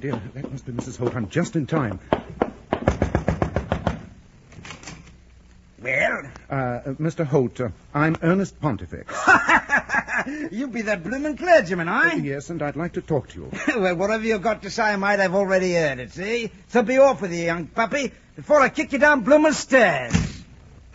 dear. That must be Mrs. Holt. I'm just in time. Well? Mr. Holt, I'm Ernest Pontifex. You be that bloomin' clergyman, eh? Yes, and I'd like to talk to you. Well, whatever you've got to say, I might have already heard it, see? So be off with you, young puppy, before I kick you down bloomin' stairs.